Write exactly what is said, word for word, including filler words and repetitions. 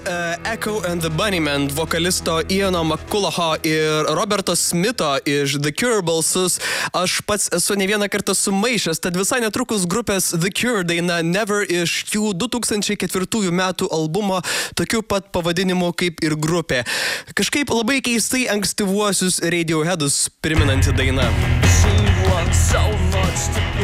Uh, Echo and the Bunnymen vokalisto Iano McCullaho ir Roberto Smitho iš The Cure balsus aš pats esu ne vieną kartą sumaišęs, tad visai netrukus grupės The Cure daina Never iš jų du tūkstančiai ketvirtųjų metų albumo tokiu pat pavadinimu kaip ir grupė. Kažkaip labai keistai ankstyvuosius Radioheadus priminanti daina. She wants so much to